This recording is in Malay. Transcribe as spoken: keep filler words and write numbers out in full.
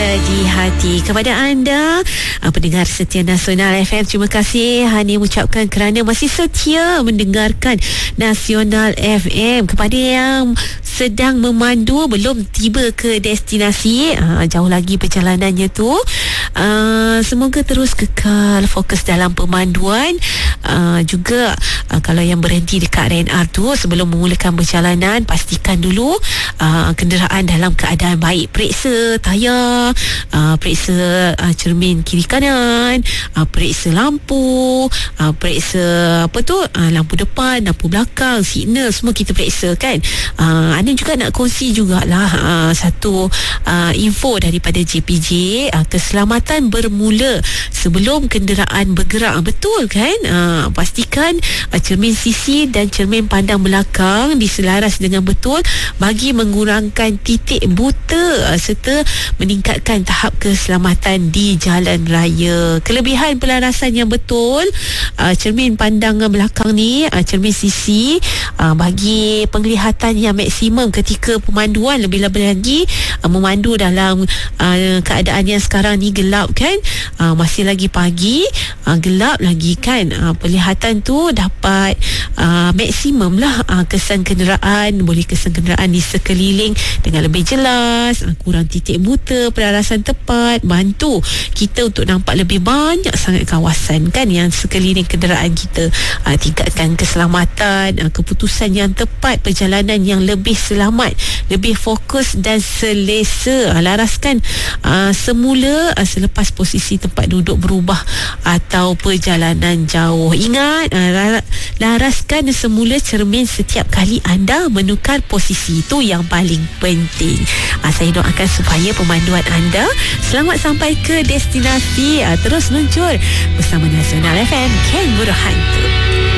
di hati. Kepada anda pendengar setia Nasional F M, terima kasih Hani mengucapkan kerana masih setia mendengarkan Nasional F M. Kepada yang sedang memandu belum tiba ke destinasi, uh, jauh lagi perjalanannya tu, uh, semoga terus kekal fokus dalam pemanduan. Uh, juga uh, kalau yang berhenti dekat R and R tu, sebelum memulakan perjalanan, pastikan dulu uh, kenderaan dalam keadaan baik. Periksa tayar, uh, periksa uh, cermin kiri kanan, uh, periksa lampu, uh, periksa apa tu, uh, lampu depan, lampu belakang, signal, semua kita periksa kan. uh, Anda juga nak kongsi jugalah uh, satu uh, info daripada J P J. uh, keselamatan bermula sebelum kenderaan bergerak, betul kan? uh, pastikan uh, cermin sisi dan cermin pandang belakang diselaras dengan betul bagi mengurangkan titik buta uh, serta meningkatkan tahap keselamatan di jalan raya. Kelebihan pelarasan yang betul, uh, cermin pandang belakang ni, uh, cermin sisi, uh, bagi penglihatan yang maksimum ketika pemanduan. Lebih-lebih lagi uh, memandu dalam uh, keadaan yang sekarang ni gelap kan, uh, masih lagi pagi, uh, gelap lagi kan, uh, penglihatan tu dapat uh, maksimum lah, uh, kesan kenderaan, boleh kesan kenderaan di sekeliling dengan lebih jelas, uh, kurang titik buta, pelarasan tepat, bantu kita untuk nampak lebih banyak sangat kawasan kan yang sekeliling kenderaan kita. uh, tingkatkan keselamatan, uh, keputusan yang tepat, perjalanan yang lebih selamat, lebih fokus dan selesa. uh, laraskan uh, semula uh, selepas posisi tempat duduk berubah atau perjalanan jauh. Ingat, uh, laraskan semula cermin setiap kali anda menukar posisi, itu yang paling penting. uh, saya doakan supaya pemanduan anda selamat sampai ke destinasi. uh, terus luncur bersama Nasional F M, Ken Burhantu.